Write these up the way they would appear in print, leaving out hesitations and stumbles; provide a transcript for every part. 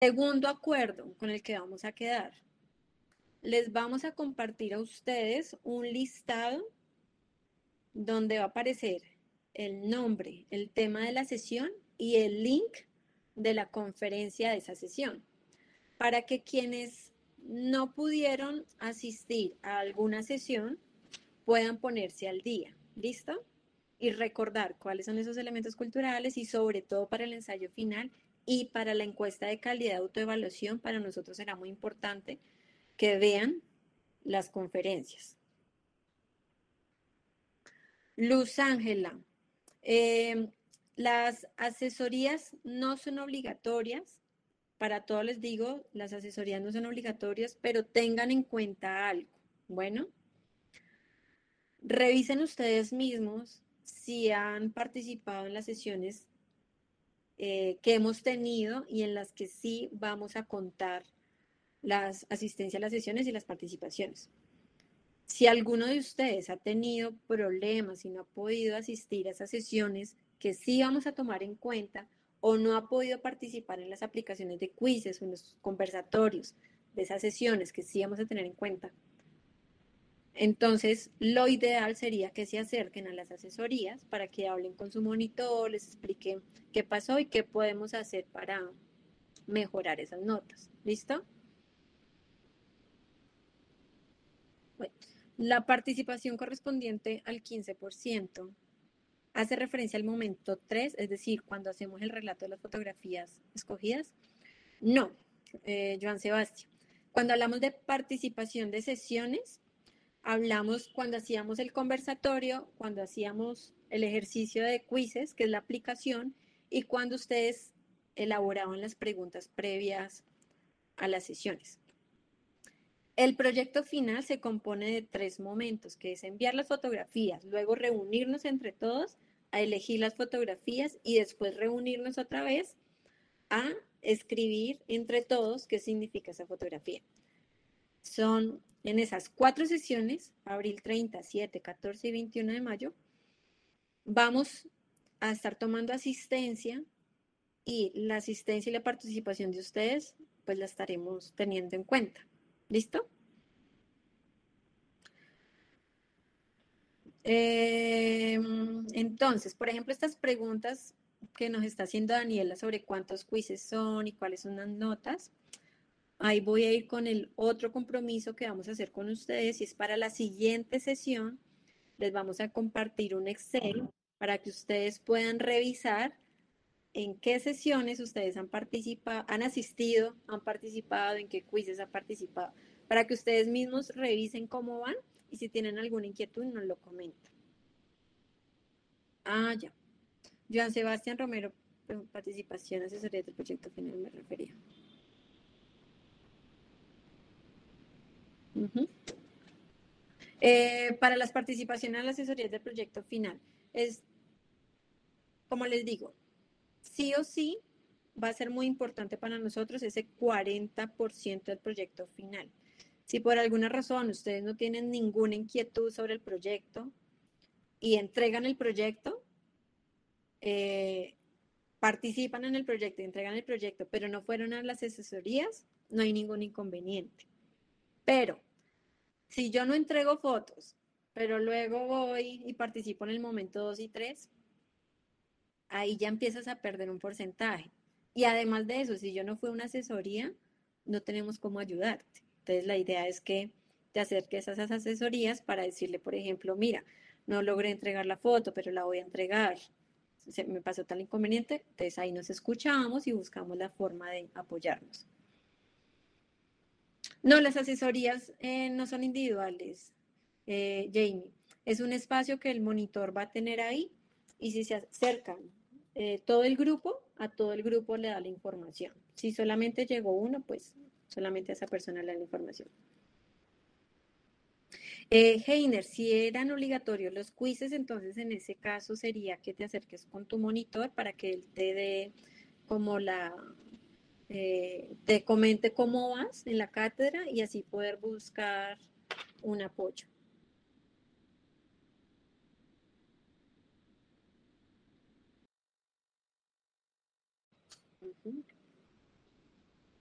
Segundo acuerdo con el que vamos a quedar. Les vamos a compartir a ustedes un listado donde va a aparecer el nombre, el tema de la sesión y el link de la conferencia de esa sesión, para que quienes no pudieron asistir a alguna sesión puedan ponerse al día. ¿Listo? Y recordar cuáles son esos elementos culturales y sobre todo para el ensayo final y para la encuesta de calidad de autoevaluación, para nosotros será muy importante que vean las conferencias. Luz Ángela, eh, las asesorías no son obligatorias. Para todos les digo, las asesorías no son obligatorias, pero tengan en cuenta algo. Bueno, revisen ustedes mismos si han participado en las sesiones que hemos tenido y en las que sí vamos a contar las asistencias a las sesiones y las participaciones. Si alguno de ustedes ha tenido problemas y no ha podido asistir a esas sesiones que sí vamos a tomar en cuenta o no ha podido participar en las aplicaciones de quizzes o en los conversatorios de esas sesiones que sí vamos a tener en cuenta, entonces lo ideal sería que se acerquen a las asesorías para que hablen con su monitor, les expliquen qué pasó y qué podemos hacer para mejorar esas notas. ¿Listo? Bueno, la participación correspondiente al 15% hace referencia al momento 3, es decir, cuando hacemos el relato de las fotografías escogidas. No, Joan Sebastián. Cuando hablamos de participación de sesiones, hablamos cuando hacíamos el conversatorio, cuando hacíamos el ejercicio de quizzes, que es la aplicación, y cuando ustedes elaboraban las preguntas previas a las sesiones. El proyecto final se compone de 3 momentos, que es enviar las fotografías, luego reunirnos entre todos a elegir las fotografías y después reunirnos otra vez a escribir entre todos qué significa esa fotografía. Son en esas 4 sesiones, abril 30, 7, 14 y 21 de mayo, vamos a estar tomando asistencia y la asistencia y la participación de ustedes, pues la estaremos teniendo en cuenta. ¿Listo? Entonces, por ejemplo, estas preguntas que nos está haciendo Daniela sobre cuántos quizzes son y cuáles son las notas, ahí voy a ir con el otro compromiso que vamos a hacer con ustedes y es para la siguiente sesión. Les vamos a compartir un Excel para que ustedes puedan revisar en qué sesiones ustedes han participado, han asistido, han participado, en qué quizzes han participado, para que ustedes mismos revisen cómo van y si tienen alguna inquietud nos lo comentan. Ah, ya. Joan Sebastián Romero, participación, asesoría del proyecto final, me refería. Uh-huh. Para las participaciones en la asesoría del proyecto final, es, como les digo, sí o sí va a ser muy importante para nosotros ese 40% del proyecto final. Si por alguna razón ustedes no tienen ninguna inquietud sobre el proyecto y entregan el proyecto, eh, participan en el proyecto y entregan el proyecto, pero no fueron a las asesorías, no hay ningún inconveniente. Pero si yo no entrego fotos, pero luego voy y participo en el momento 2 y 3, ahí ya empiezas a perder un porcentaje. Y además de eso, si yo no fui a una asesoría, no tenemos cómo ayudarte. Entonces la idea es que te acerques a esas asesorías para decirle, por ejemplo, mira, no logré entregar la foto, pero la voy a entregar. Se me pasó tal inconveniente, entonces ahí nos escuchamos y buscamos la forma de apoyarnos. No, las asesorías no son individuales, Jamie. Es un espacio que el monitor va a tener ahí y si se acercan todo el grupo, a todo el grupo le da la información. Si solamente llegó uno, pues solamente a esa persona le da la información. Heiner, si eran obligatorios los quizzes, entonces en ese caso sería que te acerques con tu monitor para que él te dé como te comente cómo vas en la cátedra y así poder buscar un apoyo. Uh -huh.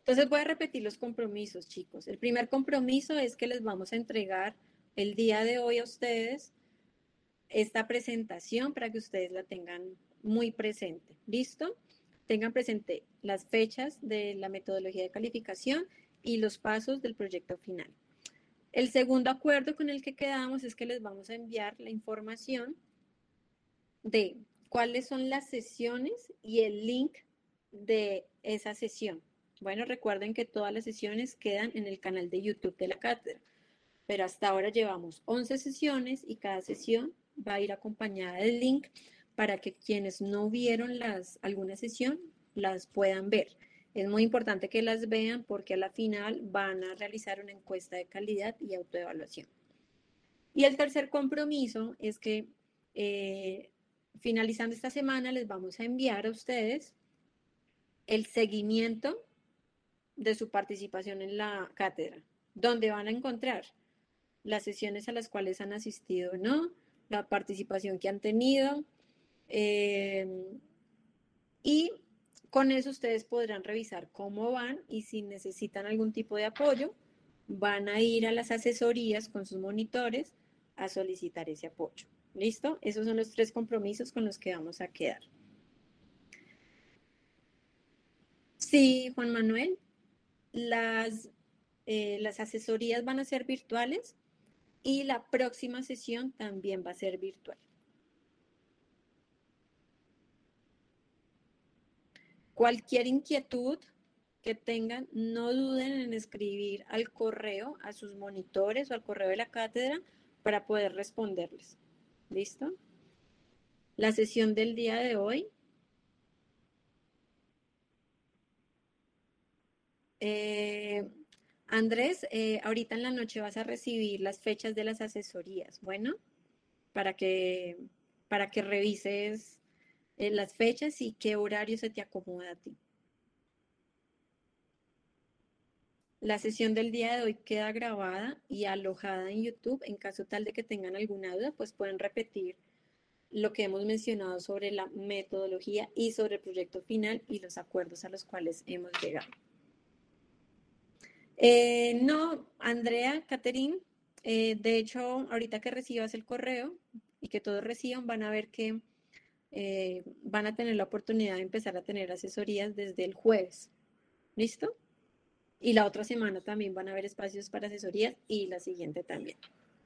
Entonces voy a repetir los compromisos, chicos. El primer compromiso es que les vamos a entregar el día de hoy a ustedes esta presentación para que ustedes la tengan muy presente. ¿Listo? Tengan presente las fechas de la metodología de calificación y los pasos del proyecto final. El segundo acuerdo con el que quedamos es que les vamos a enviar la información de cuáles son las sesiones y el link de esa sesión. Bueno, recuerden que todas las sesiones quedan en el canal de YouTube de la cátedra, pero hasta ahora llevamos 11 sesiones y cada sesión va a ir acompañada del link para que quienes no vieron alguna sesión las puedan ver. Es muy importante que las vean porque a la final van a realizar una encuesta de calidad y autoevaluación. Y el tercer compromiso es que finalizando esta semana les vamos a enviar a ustedes el seguimiento de su participación en la cátedra, donde van a encontrar las sesiones a las cuales han asistido o no, la participación que han tenido, y con eso ustedes podrán revisar cómo van y si necesitan algún tipo de apoyo, van a ir a las asesorías con sus monitores a solicitar ese apoyo. ¿Listo? Esos son los 3 compromisos con los que vamos a quedar. Sí, Juan Manuel, las asesorías van a ser virtuales y la próxima sesión también va a ser virtual. Cualquier inquietud que tengan, no duden en escribir al correo, a sus monitores o al correo de la cátedra para poder responderles. ¿Listo? La sesión del día de hoy. Andrés, ahorita en la noche vas a recibir las fechas de las asesorías, bueno, para que, para que revises las fechas y qué horario se te acomoda a ti. La sesión del día de hoy queda grabada y alojada en YouTube. En caso tal de que tengan alguna duda, pues pueden repetir lo que hemos mencionado sobre la metodología y sobre el proyecto final y los acuerdos a los cuales hemos llegado. No, Andrea, Catherine, de hecho, ahorita que recibas el correo y que todos reciban, van a ver que van a tener la oportunidad de empezar a tener asesorías desde el jueves. ¿Listo? Y la otra semana también van a haber espacios para asesorías y la siguiente también.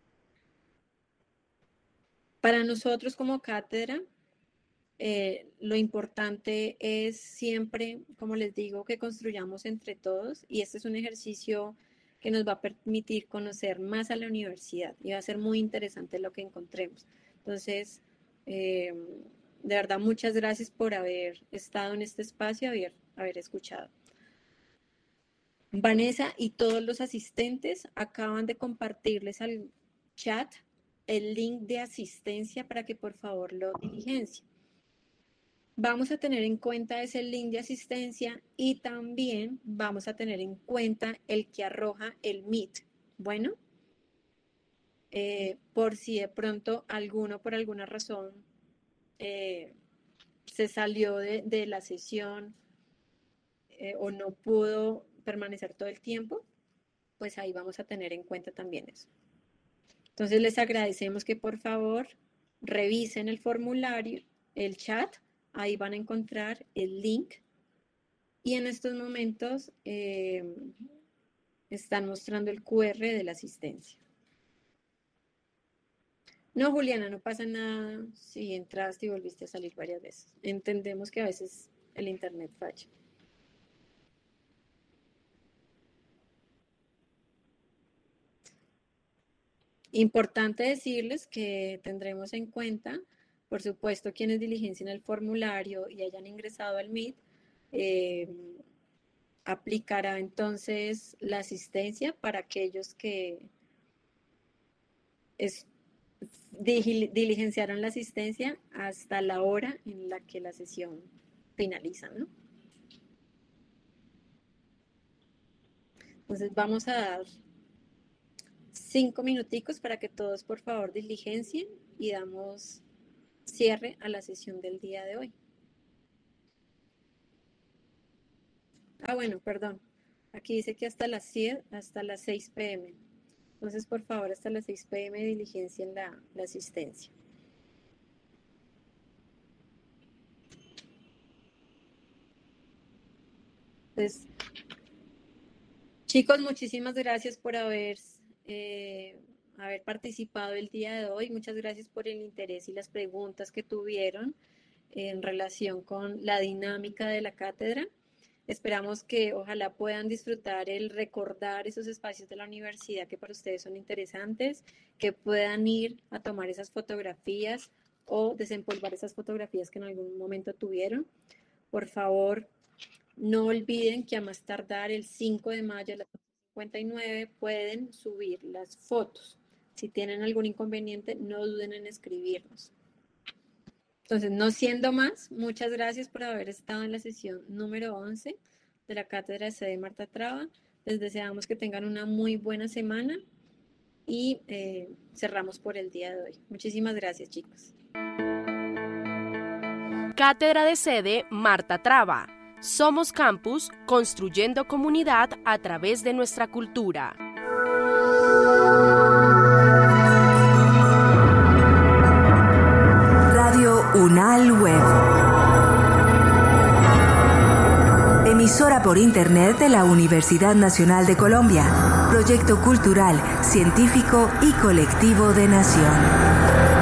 Para nosotros como cátedra, lo importante es siempre, como les digo, que construyamos entre todos y este es un ejercicio que nos va a permitir conocer más a la universidad y va a ser muy interesante lo que encontremos. Entonces, de verdad, muchas gracias por haber estado en este espacio, haber escuchado. Vanessa y todos los asistentes acaban de compartirles al chat el link de asistencia para que por favor lo diligencien. Vamos a tener en cuenta ese link de asistencia y también vamos a tener en cuenta el que arroja el Meet. Bueno, por si de pronto alguno por alguna razón se salió de la sesión o no pudo permanecer todo el tiempo, pues ahí vamos a tener en cuenta también eso. Entonces les agradecemos que por favor revisen el formulario, el chat, ahí van a encontrar el link y en estos momentos están mostrando el QR de la asistencia. No, Juliana, no pasa nada si entraste y volviste a salir varias veces. Entendemos que a veces el internet falla. Importante decirles que tendremos en cuenta, por supuesto, quienes diligencien el formulario y hayan ingresado al Meet, aplicará entonces la asistencia para aquellos que diligenciaron la asistencia hasta la hora en la que la sesión finaliza, ¿no? Entonces vamos a dar 5 minuticos para que todos por favor diligencien y damos cierre a la sesión del día de hoy. Ah, bueno, perdón. Aquí dice que hasta las 6 p.m. Entonces, por favor, hasta las 6 p.m. diligencien la asistencia. Entonces, chicos, muchísimas gracias por haber participado el día de hoy. Muchas gracias por el interés y las preguntas que tuvieron en relación con la dinámica de la cátedra. Esperamos que ojalá puedan disfrutar el recordar esos espacios de la universidad que para ustedes son interesantes, que puedan ir a tomar esas fotografías o desempolvar esas fotografías que en algún momento tuvieron. Por favor, no olviden que a más tardar el 5 de mayo a las 59 pueden subir las fotos. Si tienen algún inconveniente, no duden en escribirnos. Entonces, no siendo más, muchas gracias por haber estado en la sesión número 11 de la Cátedra de Sede Marta Traba. Les deseamos que tengan una muy buena semana y cerramos por el día de hoy. Muchísimas gracias, chicos. Cátedra de Sede Marta Traba. Somos Campus, construyendo comunidad a través de nuestra cultura. Radio UNAL Web. Emisora por Internet de la Universidad Nacional de Colombia. Proyecto cultural, científico y colectivo de Nación.